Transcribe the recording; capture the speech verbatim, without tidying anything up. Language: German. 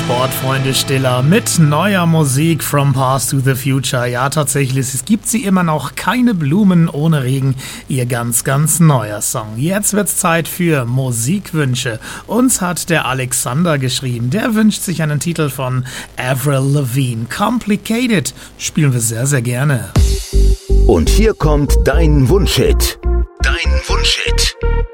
Sportfreunde Stiller mit neuer Musik from Past to the Future. Ja, tatsächlich, es gibt sie immer noch. Keine Blumen ohne Regen, ihr ganz, ganz neuer Song. Jetzt wird's Zeit für Musikwünsche. Uns hat der Alexander geschrieben. Der wünscht sich einen Titel von Avril Lavigne. Complicated. Spielen wir sehr, sehr gerne. Und hier kommt dein Wunschhit. Dein Wunschhit.